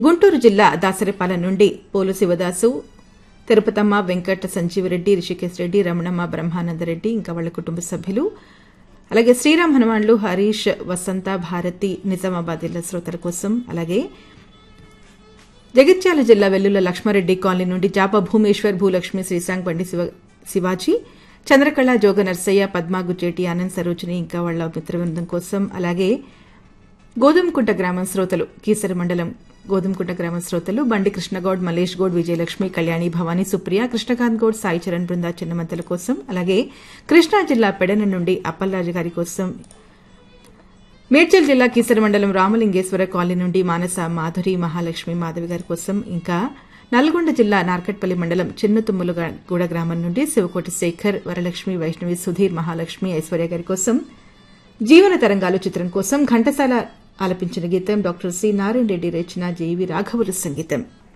గుంటూరు జిల్లా దాసరిపాలెం నుండి పోలు శివదాసు, తిరుపతమ్మ, వెంకట సంజీవరెడ్డి, రిషికేశ్ రెడ్డి, రమణమ్మ, బ్రహ్మానందరెడ్డి ఇంకా వాళ్ల కుటుంబ సభ్యులు, అలాగే శ్రీరామ్ హనుమాన్లు, హరీష్, వసంత, భారతి, నిజామాబాద్ జిల్లా శ్రోతల కోసం, అలాగే జగిత్యాల జిల్లా వెల్లుల లక్ష్మారెడ్డి కాలనీ నుండి జాప భూమేశ్వర్, భూలక్ష్మి, శ్రీశాంగ్, బండి శివాజీ, చంద్రకళ, జోగ నర్సయ్య, పద్మా, గుజ్జేటి, ఆనంద్, సరోజిని ఇంకా వాళ్ల మిత్రవృందం కోసం, అలాగే గోధుమకుంట గ్రామం శ్రోతలు, కీసర మండలం గోధుమకుంట గ్రామం శ్రోతలు బండి కృష్ణగౌడ్, మలేష్ గౌడ్, విజయలక్ష్మి, కళ్యాణి, భవానీ, సుప్రియ, కృష్ణకాంత్ గౌడ్, సాయి చరణ్ బృందా చిన్నమంతల కోసం, అలాగే కృష్ణా జిల్లా పెడన నుండి అప్పలరాజు గారి కోసం, మేడ్చల్ జిల్లా కీసర మండలం రామలింగేశ్వర కాలనీ నుండి మానస, మాధురి, మహాలక్ష్మి, మాధవి గారి కోసం, ఇంకా నల్గొండ జిల్లా నార్కట్పల్లి మండలం చిన్నతుమ్ములగూడ గ్రామం నుండి శివకోటి శేఖర్, వరలక్ష్మి, వైష్ణవి, సుధీర్, మహాలక్ష్మి, ఐశ్వర్య గారి కోసం, జీవన తరంగాలు చిత్రం కోసం ఘంటసాల ఆలపించిన గీతం డాక్టర్ సి నారాయణ రెడ్డి రచన, జేవి రాఘవులు సంగీతం.